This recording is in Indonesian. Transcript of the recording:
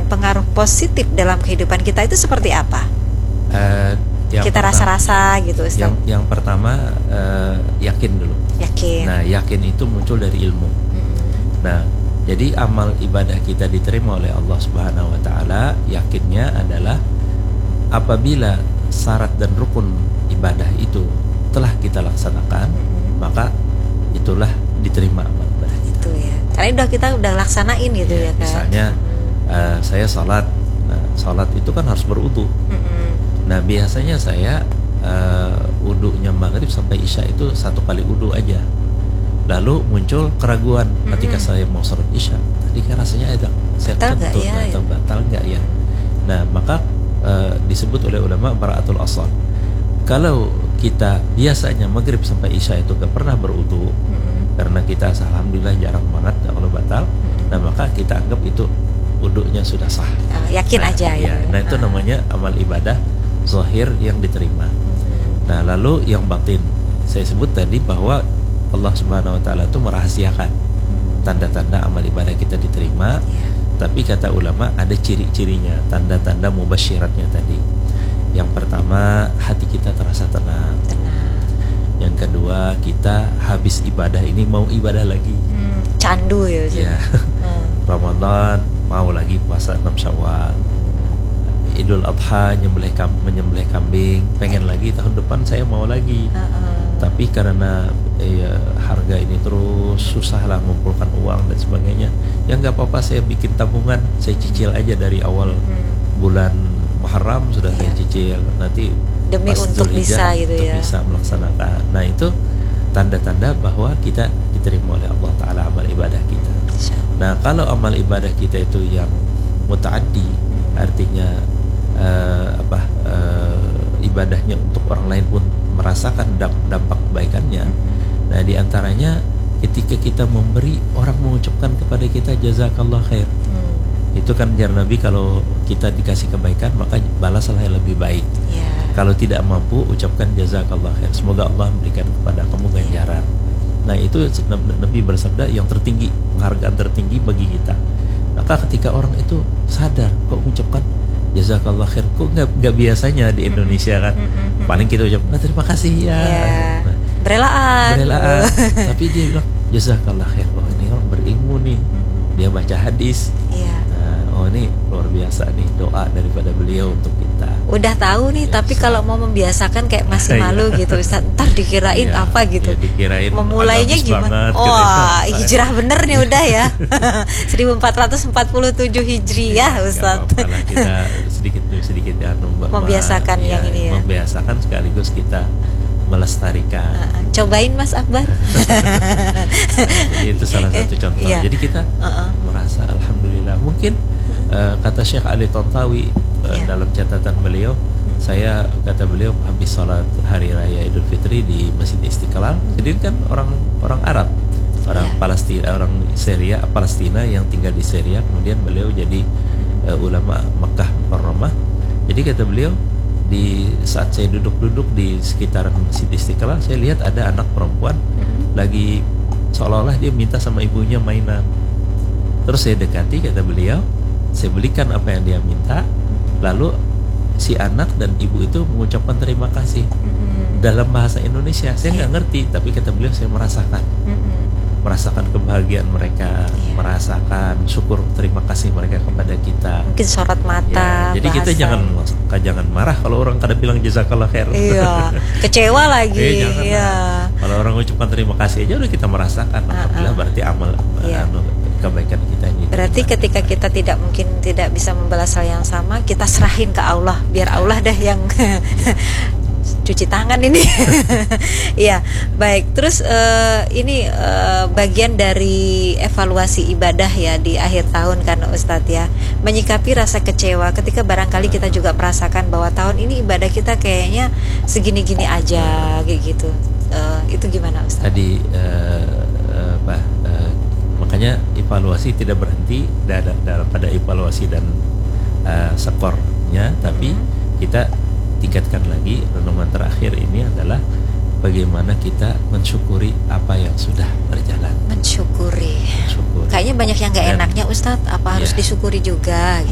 pengaruh positif dalam kehidupan kita itu seperti apa? Kita rasa-rasa gitu, Ustaz. Yang pertama yakin dulu. Yakin. Nah, yakin itu muncul dari ilmu. Nah, jadi amal ibadah kita diterima oleh Allah Subhanahu wa taala, yakinnya adalah apabila syarat dan rukun ibadah itu telah kita laksanakan, maka itulah diterima amal ibadah kita. Itu ya. Karena kita udah laksanain gitu ya kan. Misalnya saya sholat, sholat itu kan harus berwudu. Nah, biasanya saya wudunya maghrib sampai isya itu 1 kali wudu aja. Lalu muncul keraguan ketika saya mau sholat isya. Tadi kan rasanya ada saya kentut atau batal nggak ya? Nah, maka disebut oleh ulama bara'atul asal. Kalau kita biasanya maghrib sampai isya itu gak pernah berwudu, karena kita alhamdulillah jarang banget kalau batal, nah maka kita anggap itu wudunya sudah sah. Yakin aja ya. Nah, itu namanya amal ibadah zahir yang diterima. Nah, lalu yang batin, saya sebut tadi bahwa Allah Subhanahu wa taala itu merahasiakan tanda-tanda amal ibadah kita diterima. Tapi kata ulama ada ciri-cirinya, tanda-tanda mubasyiratnya tadi. Yang pertama, hati kita terasa tenang. Yang kedua, kita habis ibadah ini mau ibadah lagi. Candu ya. Ramadan mau lagi puasa 6 Syawal. Idul Adha menyembelih kambing, pengen lagi tahun depan saya mau lagi. Tapi karena harga ini terus susah lah mengumpulkan uang dan sebagainya, ya nggak apa-apa, saya bikin tabungan, saya cicil aja dari awal bulan Muharram sudah saya cicil, nanti demi untuk bisa gitu untuk ya, bisa melaksanakan. Nah, itu tanda-tanda bahwa kita diterima oleh Allah Ta'ala amal ibadah kita. Nah, kalau amal ibadah kita itu yang muta'addi, artinya ibadahnya untuk orang lain pun merasakan dampak kebaikannya. Nah, diantaranya ketika kita memberi, orang mengucapkan kepada kita jazakallah khair. Itu kan jar Nabi, kalau kita dikasih kebaikan maka balaslah yang lebih baik. Kalau tidak mampu, ucapkan jazakallah khair, semoga Allah memberikan kepada kamu ganjaran. Nah, itu Nabi bersabda yang tertinggi, penghargaan tertinggi bagi kita. Maka ketika orang itu sadar, kok mengucapkan jazakallah khair, kok nggak biasanya di Indonesia kan, paling kita ucapkan terima kasih ya, berelaan. Tapi dia bilang jazakallah khair, oh ini orang berilmu nih, dia baca hadis. Oh, ini luar biasa nih doa daripada beliau untuk kita. Udah tahu nih, tapi kalau mau membiasakan kayak masih malu gitu, Ustaz. Ntar dikirain apa gitu. Dikirain memulainya gimana? Hijrah bener nih udah ya. 1447 Hijriah, Ustaz. Kita sedikit ya, membiasakan yang ini ya. Membiasakan sekaligus kita melestarikan. Cobain Mas Akbar. Itu salah satu contoh. Jadi kita merasa alhamdulillah. Mungkin kata Syekh Ali Tontawi dalam catatan beliau, saya kata beliau habis sholat hari raya Idul Fitri di Masjid Istiqlal. Jadi kan orang Arab, orang Palestina, orang Syria, Palestina yang tinggal di Syria. Kemudian beliau jadi ulama Makkah Mukarramah. Jadi kata beliau, di saat saya duduk-duduk di sekitaran Masjid Istiqlal, saya lihat ada anak perempuan lagi seolah-olah dia minta sama ibunya mainan. Terus saya dekati, kata beliau, saya belikan apa yang dia minta. Lalu si anak dan ibu itu mengucapkan terima kasih dalam bahasa Indonesia. Saya nggak ngerti, tapi kata beliau saya merasakan kebahagiaan mereka, merasakan syukur terima kasih mereka kepada kita. Mungkin sorot mata. Jadi kita jangan marah kalau orang kadang bilang jazakallah khair. Kecewa lagi. Kalau orang ucapkan terima kasih aja udah kita merasakan, alhamdulillah, berarti amal kebaikan kita ini. Berarti ketika kita tidak bisa membalas hal yang sama, kita serahin ke Allah, biar Allah dah yang cuci tangan ini. Iya, baik. Terus ini bagian dari evaluasi ibadah ya di akhir tahun kan Ustadz ya, menyikapi rasa kecewa ketika barangkali kita juga merasakan bahwa tahun ini ibadah kita kayaknya segini-gini aja kayak gitu. Itu gimana Ustadz? Tadi makanya evaluasi tidak berhenti pada evaluasi dan skornya, tapi kita tingkatkan lagi. Renungan terakhir ini adalah bagaimana kita mensyukuri apa yang sudah berjalan. Mensyukuri. Kayaknya banyak yang gak enaknya Ustadz, apa harus disyukuri juga?